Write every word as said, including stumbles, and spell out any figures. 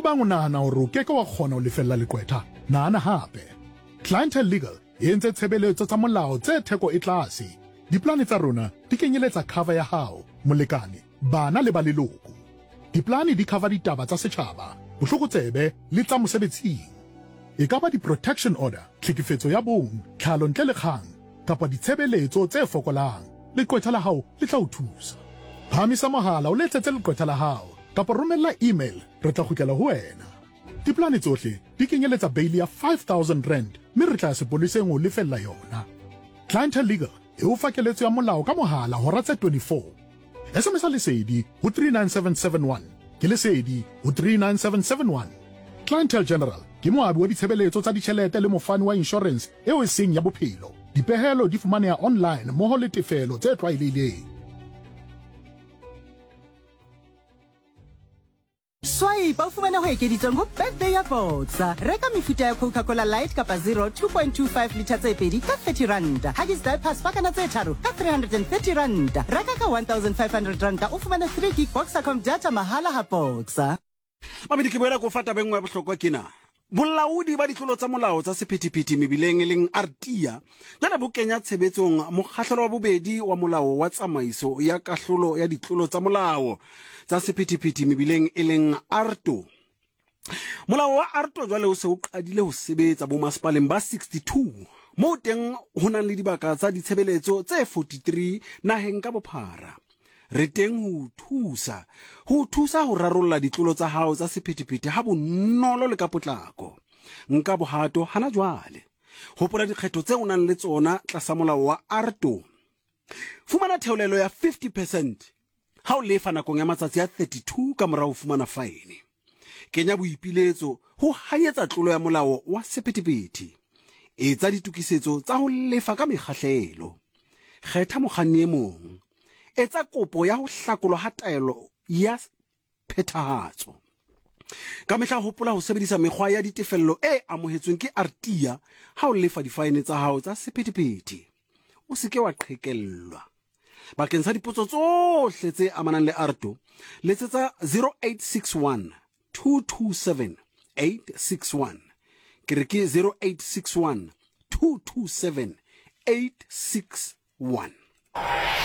Ebang o nahana hore o keke wa kgona ho lefella leqwetha, nahana hape. Clientele Legal e entse tshebeletso tsa molao tse theko e tlase. Diplane tsa rona di kenyeletsa cover ya hao, molekane, bana le ba leloko. Diplane di cover ditaba tsa setjhaba, bohlokotsebe le tsa mosebetsing. E ka ba di-protection order, tlhekefetso ya bong, tlhalo ntle le kgang, kapa ditshebeletso tse fokolang. Leqwetha la hao le tla o thusa. Phamisa mohala o letsetse leqwetha la hao, kapa romella email, re tla kgutlela ho wena. Diplane tsohle di kenyeletsa bail ya five thousand rand, mme re tla sepoleseng ho lefella yona. Clientele Legal e o fa keletso ya molao ka mohala hora tse twenty-four. S M S lesedi ho three nine seven seven one, ke lesedi ho three nine seven seven one. Clientele General ke moabi wa ditshebeletso tsa ditjhelete le mofani wa insurance eo e seng ya bophelo. Dipehelo di fumaneha online mmoho le tefelo tse tlwaelehileng. Swipe o fumana ho ekeditsweng ho birthday ya Boxer. Reka mefuta ya Coca-Cola Light kapa Zero two point two five litre tse pedi ka thirty rand. Huggies diapers pakana tse tharo ka three hundred thirty rand. Reka ka one thousand five hundred rand o fumana three gig Boxercom data mahala ha Boxer. Mamedi ke boela go fata bengwe ya bohlokwa kena. Bolaodi ba ditlolo tsa molao tsa sephethephethe mebileng e leng R T I A jana bo kenya tshebetsong mokgahlelo wa bobedi wa molao wa tsamaiso ya kahlolo ya ditlolo tsa molao tsa sephethephethe mebileng e leng R T O. Molao wa R T O jwale o se o qadile ho sebetsa bo masepaleng ba sixty-two moo teng ho nang le dibaka tsa ditshebeletso tse forty-three naheng ka bophara. Re teng ho thusa ho thusa ho rarolla ditlolo tsa hao tsa sephethephethe ha bonolo le ka potlako. Nka bohato hana jwale hopola dikgetho tse o nang le tsona tlasa molao wa R T O. Fumana theolelo ya fifty percent ha o lefa nakong ya matsatsi a thirty-two ka morao fumana fine. Kenya boipiletso ho hayetsa tlolo ya molao wa sephethephethe. Etsa ditukisetso tsa ho lefa ka mekgahlelo. Kgetha mokganni e mong. Etsa kopo ya ho hlakolwa ha taelo ya phethahatso. Ka mehla hopola ho sebedisa mekgwa ya ditefello e amohetsweng ke R T I A ha o lefa difine tsa hao tsa sephethephethe. O se ke wa qhekellwa. Bakeng sa dipotso tsohle tse amanang le R T O, letsetsa zero eight six one two two seven eight six one. Ke re ke zero eight six one two two seven eight six one.